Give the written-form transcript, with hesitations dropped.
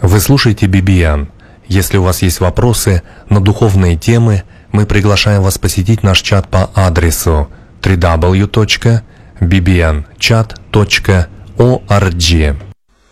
Вы слушаете BBN. Если у вас есть вопросы на духовные темы, мы приглашаем вас посетить наш чат по адресу www.bbnchat.org.